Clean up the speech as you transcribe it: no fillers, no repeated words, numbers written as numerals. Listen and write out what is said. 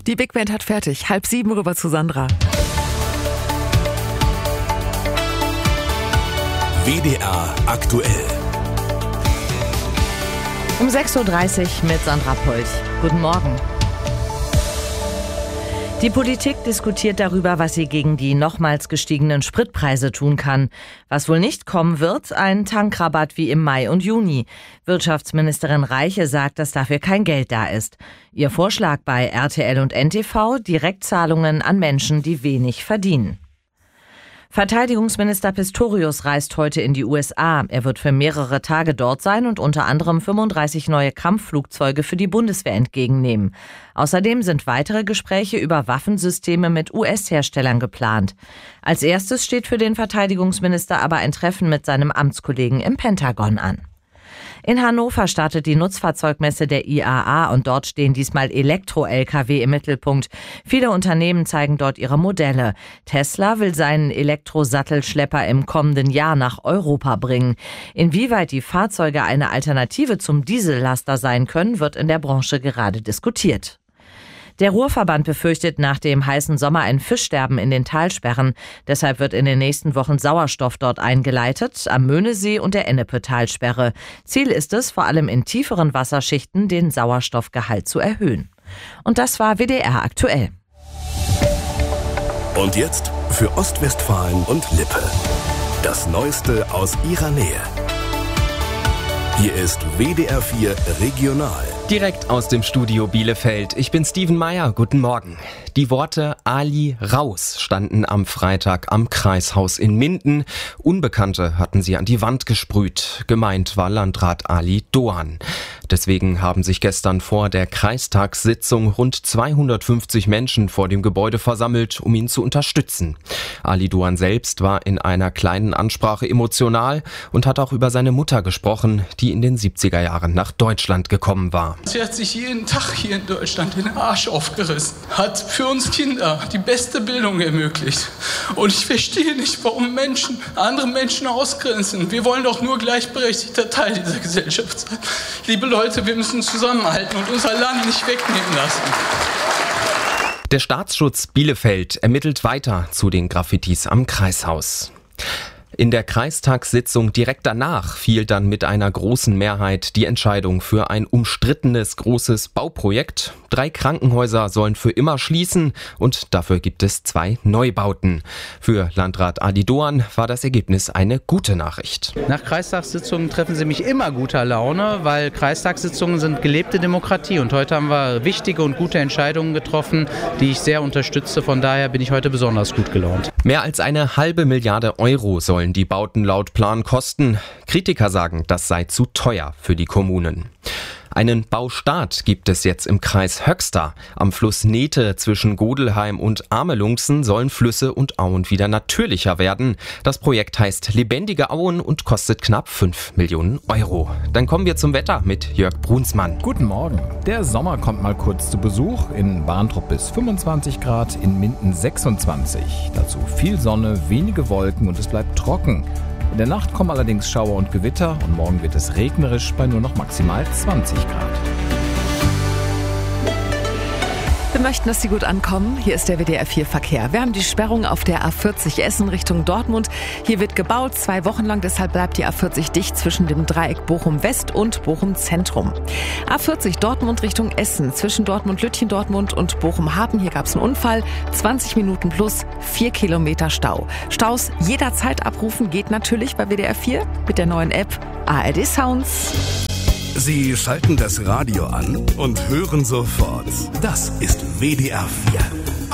Die Big Band hat fertig. 6:30 rüber zu Sandra. WDR aktuell. Um 6:30 Uhr mit Sandra Polt. Guten Morgen. Die Politik diskutiert darüber, was sie gegen die nochmals gestiegenen Spritpreise tun kann. Was wohl nicht kommen wird, ein Tankrabatt wie im Mai und Juni. Wirtschaftsministerin Reiche sagt, dass dafür kein Geld da ist. Ihr Vorschlag bei RTL und NTV: Direktzahlungen an Menschen, die wenig verdienen. Verteidigungsminister Pistorius reist heute in die USA. Er wird für mehrere Tage dort sein und unter anderem 35 neue Kampfflugzeuge für die Bundeswehr entgegennehmen. Außerdem sind weitere Gespräche über Waffensysteme mit US-Herstellern geplant. Als erstes steht für den Verteidigungsminister aber ein Treffen mit seinem Amtskollegen im Pentagon an. In Hannover startet die Nutzfahrzeugmesse der IAA und dort stehen diesmal Elektro-Lkw im Mittelpunkt. Viele Unternehmen zeigen dort ihre Modelle. Tesla will seinen Elektrosattelschlepper im kommenden Jahr nach Europa bringen. Inwieweit die Fahrzeuge eine Alternative zum Diesellaster sein können, wird in der Branche gerade diskutiert. Der Ruhrverband befürchtet nach dem heißen Sommer ein Fischsterben in den Talsperren. Deshalb wird in den nächsten Wochen Sauerstoff dort eingeleitet, am Möhnesee und der Ennepe-Talsperre. Ziel ist es, vor allem in tieferen Wasserschichten den Sauerstoffgehalt zu erhöhen. Und das war WDR aktuell. Und jetzt für Ostwestfalen und Lippe. Das Neueste aus ihrer Nähe. Hier ist WDR 4 Regional. Direkt aus dem Studio Bielefeld. Ich bin Steven Meyer. Guten Morgen. Die Worte Ali raus standen am Freitag am Kreishaus in Minden. Unbekannte hatten sie an die Wand gesprüht. Gemeint war Landrat Ali Doan. Deswegen haben sich gestern vor der Kreistagssitzung rund 250 Menschen vor dem Gebäude versammelt, um ihn zu unterstützen. Ali Doan selbst war in einer kleinen Ansprache emotional und hat auch über seine Mutter gesprochen, die in den 70er Jahren nach Deutschland gekommen war. Sie hat sich jeden Tag hier in Deutschland den Arsch aufgerissen, hat für uns Kinder die beste Bildung ermöglicht. Und ich verstehe nicht, warum andere Menschen ausgrenzen. Wir wollen doch nur gleichberechtigter Teil dieser Gesellschaft sein. Liebe Leute, wir müssen zusammenhalten und unser Land nicht wegnehmen lassen. Der Staatsschutz Bielefeld ermittelt weiter zu den Graffitis am Kreishaus. In der Kreistagssitzung direkt danach fiel dann mit einer großen Mehrheit die Entscheidung für ein umstrittenes großes Bauprojekt. 3 Krankenhäuser sollen für immer schließen und dafür gibt es 2 Neubauten. Für Landrat Ali Doan war das Ergebnis eine gute Nachricht. Nach Kreistagssitzungen treffen sie mich immer guter Laune, weil Kreistagssitzungen sind gelebte Demokratie und heute haben wir wichtige und gute Entscheidungen getroffen, die ich sehr unterstütze. Von daher bin ich heute besonders gut gelaunt. Mehr als 1,5 Milliarde Euro sollen die Bauten laut Plan kosten. Kritiker sagen, das sei zu teuer für die Kommunen. Einen Baustart gibt es jetzt im Kreis Höxter. Am Fluss Nethe zwischen Godelheim und Amelungsen sollen Flüsse und Auen wieder natürlicher werden. Das Projekt heißt Lebendige Auen und kostet knapp 5 Millionen Euro. Dann kommen wir zum Wetter mit Jörg Brunsmann. Guten Morgen. Der Sommer kommt mal kurz zu Besuch. In Bahntrupp bis 25 Grad, in Minden 26. Dazu viel Sonne, wenige Wolken und es bleibt trocken. In der Nacht kommen allerdings Schauer und Gewitter und morgen wird es regnerisch bei nur noch maximal 20 Grad. Wir möchten, dass Sie gut ankommen. Hier ist der WDR 4 Verkehr. Wir haben die Sperrung auf der A40 Essen Richtung Dortmund. Hier wird gebaut, 2 Wochen lang, deshalb bleibt die A40 dicht zwischen dem Dreieck Bochum West und Bochum Zentrum. A40 Dortmund Richtung Essen, zwischen Dortmund-Lütchen-Dortmund und Bochum-Hafen. Hier gab es einen Unfall, 20 Minuten plus 4 Kilometer Stau. Staus jederzeit abrufen geht natürlich bei WDR 4 mit der neuen App ARD Sounds. Sie schalten das Radio an und hören sofort. Das ist WDR 4.